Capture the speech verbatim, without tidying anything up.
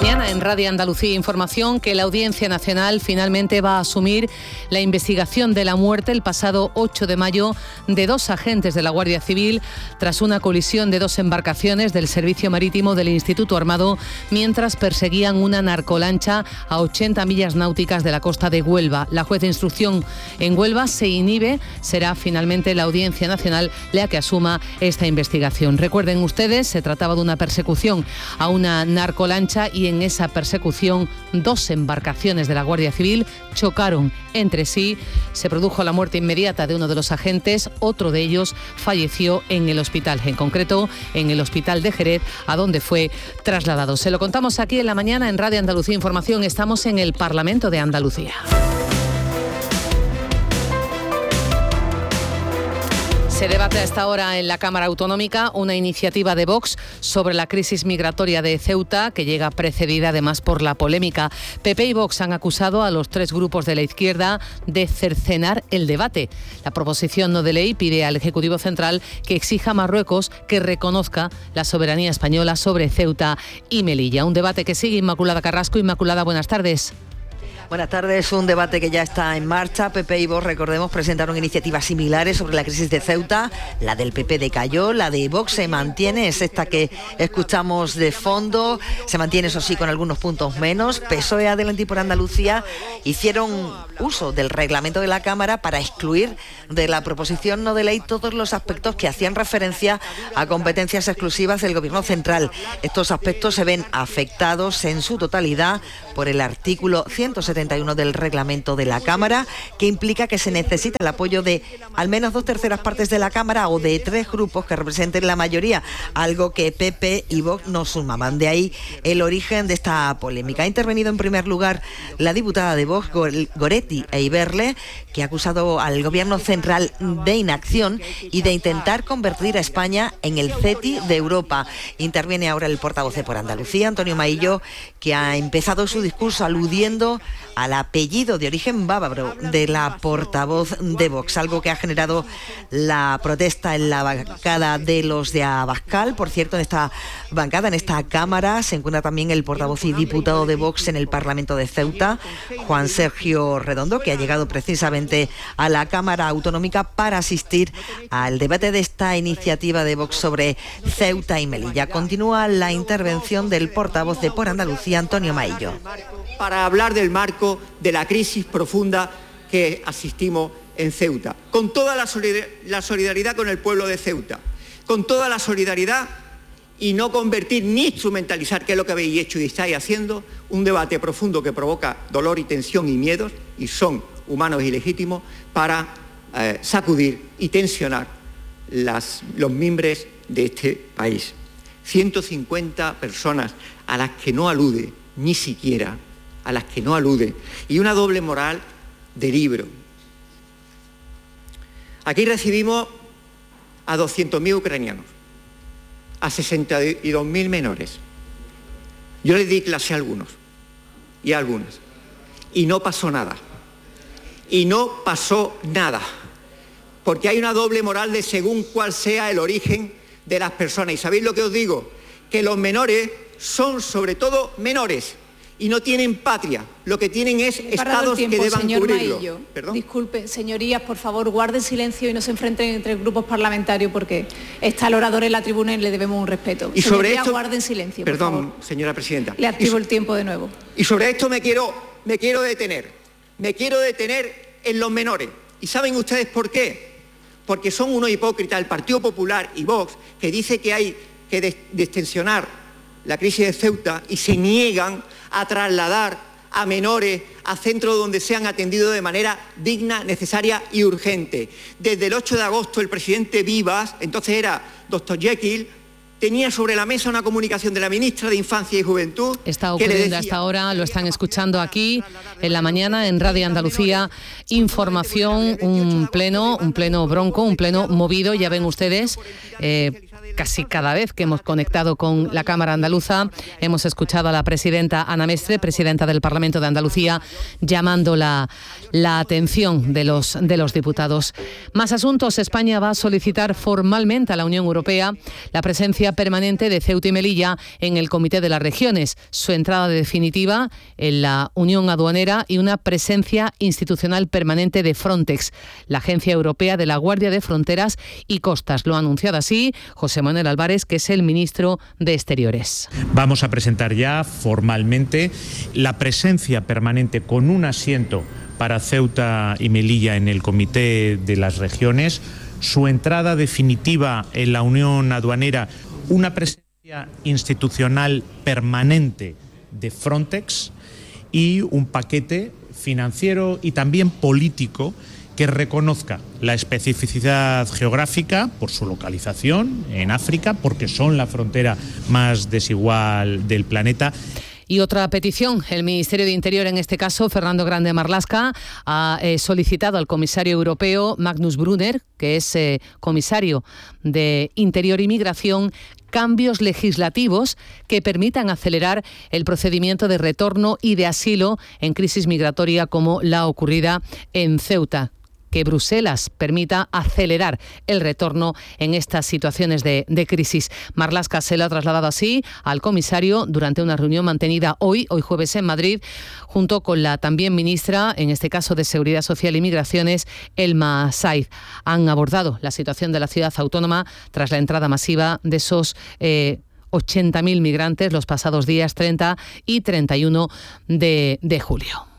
Mañana en Radio Andalucía Información que la Audiencia Nacional finalmente va a asumir la investigación de la muerte el pasado ocho de mayo de dos agentes de la Guardia Civil tras una colisión de dos embarcaciones del Servicio Marítimo del Instituto Armado mientras perseguían una narcolancha a ochenta millas náuticas de la costa de Huelva. La juez de instrucción en Huelva se inhibe, será finalmente la Audiencia Nacional la que asuma esta investigación. Recuerden ustedes, se trataba de una persecución a una narcolancha y en esa persecución dos embarcaciones de la Guardia Civil chocaron entre sí. Se produjo la muerte inmediata de uno de los agentes, otro de ellos falleció en el hospital, en concreto en el hospital de Jerez, a donde fue trasladado. Se lo contamos aquí en la mañana en Radio Andalucía Información. Estamos en el Parlamento de Andalucía. Se debate a esta hora en la Cámara Autonómica una iniciativa de Vox sobre la crisis migratoria de Ceuta, que llega precedida además por la polémica. P P y Vox han acusado a los tres grupos de la izquierda de cercenar el debate. La proposición no de ley pide al Ejecutivo Central que exija a Marruecos que reconozca la soberanía española sobre Ceuta y Melilla. Un debate que sigue. Inmaculada Carrasco. Inmaculada, buenas tardes. Buenas tardes, un debate que ya está en marcha. P P y Vox, recordemos, presentaron iniciativas similares sobre la crisis de Ceuta. La del P P decayó, la de Vox se mantiene, es esta que escuchamos de fondo. Se mantiene, eso sí, con algunos puntos menos. P S O E, Adelante y por Andalucía hicieron uso del reglamento de la Cámara para excluir de la proposición no de ley todos los aspectos que hacían referencia a competencias exclusivas del Gobierno central. Estos aspectos se ven afectados en su totalidad por el artículo ciento setenta y uno del reglamento de la Cámara, que implica que se necesita el apoyo de al menos dos terceras partes de la Cámara o de tres grupos que representen la mayoría, algo que P P y Vox no sumaban. De ahí el origen de esta polémica. Ha intervenido en primer lugar la diputada de Vox, Goretti Eiberle, que ha acusado al Gobierno central de inacción y de intentar convertir a España en el CETI de Europa. Interviene ahora el portavoz de Por Andalucía, Antonio Maillo, que ha empezado su discurso aludiendo al apellido de origen bávaro de la portavoz de Vox, algo que ha generado la protesta en la bancada de los de Abascal. Por cierto, en esta bancada, en esta Cámara, se encuentra también el portavoz y diputado de Vox en el Parlamento de Ceuta, Juan Sergio Redondo, que ha llegado precisamente a la Cámara Autonómica para asistir al debate de esta iniciativa de Vox sobre Ceuta y Melilla. Continúa la intervención del portavoz de Por Andalucía, Antonio Maillo. Para hablar del marco de la crisis profunda que asistimos en Ceuta, con toda la solidaridad con el pueblo de Ceuta, con toda la solidaridad y no convertir ni instrumentalizar, que es lo que habéis hecho y estáis haciendo, un debate profundo que provoca dolor y tensión y miedos, y son humanos y legítimos, para eh, sacudir y tensionar las, los mimbres de este país. ciento cincuenta personas a las que no alude, ni siquiera a las que no alude, y una doble moral de libro. Aquí recibimos a doscientos mil ucranianos, a sesenta y dos mil menores. Yo les di clase a algunos y a algunas, y no pasó nada. Y no pasó nada, porque hay una doble moral de según cuál sea el origen de las personas. ¿Y sabéis lo que os digo? Que los menores son sobre todo menores y no tienen patria, lo que tienen es estados tiempo, que deban cubrirlo. Disculpe, señorías, por favor, guarden silencio y no se enfrenten entre grupos parlamentarios, porque está el orador en la tribuna y le debemos un respeto. Y sobre señorías, esto, guarden silencio, perdón, por favor. Señora presidenta. Le activo y, el tiempo de nuevo. Y sobre esto me quiero, me quiero detener, me quiero detener en los menores. ¿Y saben ustedes por qué? Porque son unos hipócritas, el Partido Popular y Vox, que dice que hay que destensionar la crisis de Ceuta y se niegan a trasladar a menores a centros donde sean atendidos de manera digna, necesaria y urgente. Desde el ocho de agosto el presidente Vivas, entonces era doctor Jekyll, tenía sobre la mesa una comunicación de la ministra de Infancia y Juventud. Está ocurriendo hasta ahora, lo están escuchando aquí en la mañana en Radio Andalucía Información, un pleno, un pleno bronco, un pleno movido, ya ven ustedes, eh, casi cada vez que hemos conectado con la Cámara Andaluza, hemos escuchado a la presidenta Ana Mestre, presidenta del Parlamento de Andalucía, llamando la, la atención de los, de los diputados. Más asuntos. España va a solicitar formalmente a la Unión Europea la presencia permanente de Ceuta y Melilla en el Comité de las Regiones, su entrada definitiva en la Unión Aduanera y una presencia institucional permanente de Frontex, la Agencia Europea de la Guardia de Fronteras y Costas. Lo ha anunciado así José Manuel Álvarez, que es el ministro de Exteriores. Vamos a presentar ya formalmente la presencia permanente con un asiento para Ceuta y Melilla en el Comité de las Regiones, su entrada definitiva en la Unión Aduanera, una presencia institucional permanente de Frontex y un paquete financiero y también político que reconozca la especificidad geográfica por su localización en África, porque son la frontera más desigual del planeta. Y otra petición, el Ministerio de Interior, en este caso, Fernando Grande Marlaska, ha eh, solicitado al comisario europeo Magnus Brunner, que es eh, comisario de Interior y Migración, cambios legislativos que permitan acelerar el procedimiento de retorno y de asilo en crisis migratoria como la ocurrida en Ceuta. Que Bruselas permita acelerar el retorno en estas situaciones de, de crisis. Marlaska se lo ha trasladado así al comisario durante una reunión mantenida hoy, hoy jueves en Madrid, junto con la también ministra, en este caso de Seguridad Social y Migraciones, Elma Saiz. Han abordado la situación de la ciudad autónoma tras la entrada masiva de esos eh, ochenta mil migrantes los pasados días treinta y treinta y uno de, de julio.